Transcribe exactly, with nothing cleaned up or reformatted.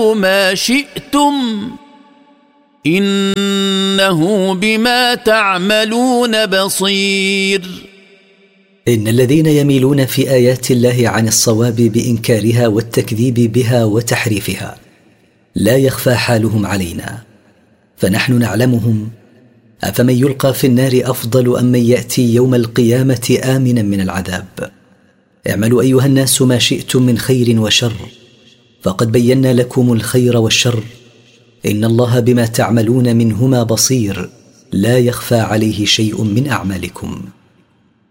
اعملوا ما شئتم إنه بما تعملون بصير. إن الذين يميلون في آيات الله عن الصواب بإنكارها والتكذيب بها وتحريفها لا يخفى حالهم علينا، فنحن نعلمهم. أفمن يلقى في النار أفضل أم من يأتي يوم القيامة آمنا من العذاب؟ اعملوا أيها الناس ما شئتم من خير وشر، فقد بينا لكم الخير والشر، إن الله بما تعملون منهما بصير، لا يخفى عليه شيء من أعمالكم.